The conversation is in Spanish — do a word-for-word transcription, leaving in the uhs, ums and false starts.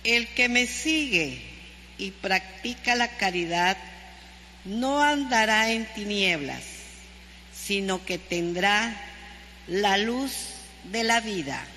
El que me sigue y practica la caridad no andará en tinieblas, sino que tendrá la luz de la vida.